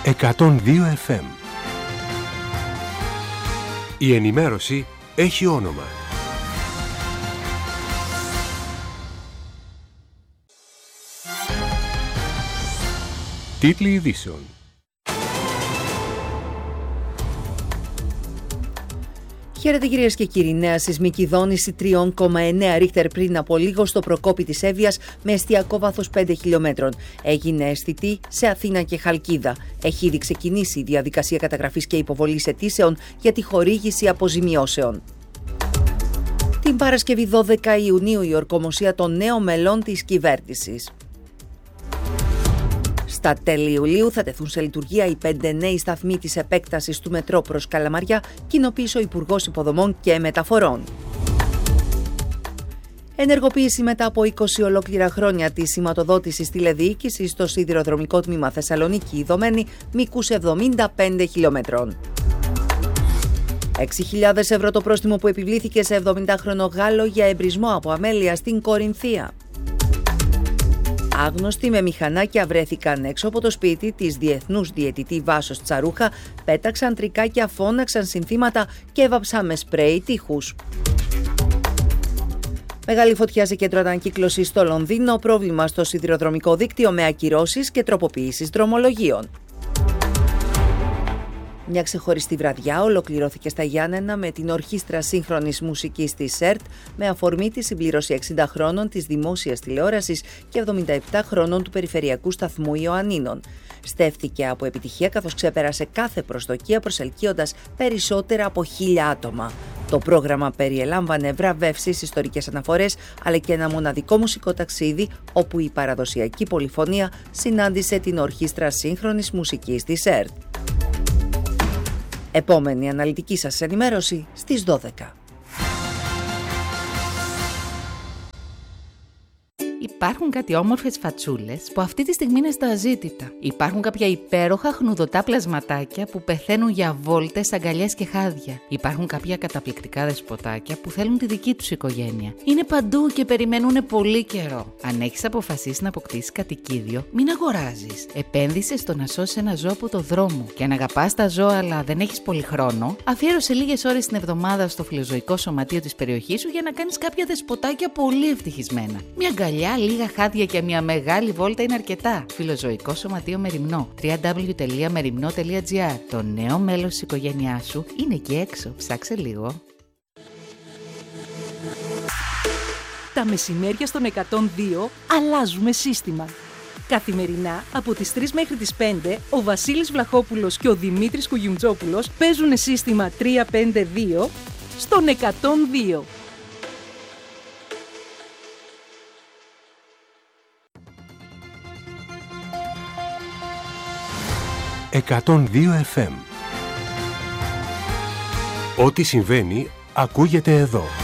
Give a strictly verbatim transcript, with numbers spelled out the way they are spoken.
εκατόν δύο εφ εμ. Η ενημέρωση έχει όνομα. Τίτλοι ειδήσεων. Χαίρετε κυρίες και κύριοι. Νέα σεισμική δόνηση τρία κόμμα εννέα ρίχτερ πριν από λίγο στο Προκόπη της Εύβοιας με εστιακό βάθος πέντε χιλιόμετρων. Έγινε αισθητή σε Αθήνα και Χαλκίδα. Έχει ήδη ξεκινήσει η διαδικασία καταγραφής και υποβολής αιτήσεων για τη χορήγηση αποζημιώσεων. Την Παρασκευή δώδεκα Ιουνίου η ορκομοσία των νέων μελών της κυβέρνησης. Στα τέλη Ιουλίου θα τεθούν σε λειτουργία οι πέντε νέοι σταθμοί της επέκτασης του μετρό προς Καλαμαριά, κοινοποίησε ο Υπουργός Υποδομών και Μεταφορών. Ενεργοποίηση μετά από είκοσι ολόκληρα χρόνια της σηματοδότησης τηλεδιοίκησης στο σιδηροδρομικό τμήμα Θεσσαλονίκη Ιδωμένη μήκους εβδομήντα πέντε χιλιόμετρων. έξι χιλιάδες ευρώ το πρόστιμο που επιβλήθηκε σε εβδομήντα χρονό Γάλλο για εμπρισμό από αμέλεια στην Κορινθία. Άγνωστοι με μηχανάκια βρέθηκαν έξω από το σπίτι της διεθνούς διαιτητή Βάσος Τσαρούχα, πέταξαν τρικάκια, φώναξαν συνθήματα και έβαψαν με σπρέι τείχους. Μεγάλη φωτιά σε κέντρο ανακύκλωσης στο Λονδίνο, πρόβλημα στο σιδηροδρομικό δίκτυο με ακυρώσεις και τροποποιήσεις δρομολογίων. Μια ξεχωριστή βραδιά ολοκληρώθηκε στα Γιάννενα με την Ορχήστρα Σύγχρονης Μουσικής της ΕΡΤ με αφορμή τη συμπλήρωση εξήντα χρόνων της δημόσιας τηλεόρασης και εβδομήντα επτά χρόνων του Περιφερειακού Σταθμού Ιωαννίνων. Στέφθηκε από επιτυχία καθώς ξέπερασε κάθε προσδοκία προσελκύοντας περισσότερα από χίλια άτομα. Το πρόγραμμα περιελάμβανε βραβεύσεις, ιστορικές αναφορές αλλά και ένα μοναδικό μουσικό ταξίδι όπου η παραδοσιακή πολυφωνία συνάντησε την Ορχήστρα Σύγχρονης Μουσικής της ΕΡΤ. Επόμενη αναλυτική σας ενημέρωση στις δώδεκα. Υπάρχουν κάτι όμορφες φατσούλες που αυτή τη στιγμή είναι στα αζήτητα. Υπάρχουν κάποια υπέροχα χνουδωτά πλασματάκια που πεθαίνουν για βόλτες, αγκαλιές και χάδια. Υπάρχουν κάποια καταπληκτικά δεσποτάκια που θέλουν τη δική τους οικογένεια. Είναι παντού και περιμένουν πολύ καιρό. Αν έχεις αποφασίσει να αποκτήσεις κατοικίδιο, μην αγοράζεις. Επένδυσε στο να σώσεις ένα ζώο από το δρόμο. Και αν αγαπάς τα ζώα αλλά δεν έχεις πολύ χρόνο, αφιέρωσε λίγες ώρες την εβδομάδα στο φιλοζωικό σωματείο της περιοχής σου για να κάνεις κάποια δεσποτάκια πολύ ευτυχισμένα. Μια αγκαλιά, λίγα χάδια και μια μεγάλη βόλτα είναι αρκετά. Φιλοζωικό Σωματείο Μεριμνό. double-u double-u double-u τελεία μεριμνό τελεία τζι άρ. Το νέο μέλος της οικογένειάς σου είναι εκεί έξω. Ψάξε λίγο. Τα μεσημέρια στον εκατόν δύο αλλάζουμε σύστημα. Καθημερινά από τις τρεις μέχρι τις πέντε ο Βασίλης Βλαχόπουλος και ο Δημήτρης Κουγιουμτζόπουλος παίζουν σύστημα τρία πέντε δύο στον εκατόν δύο. εκατόν δύο εφ εμ. Ό,τι συμβαίνει ακούγεται εδώ.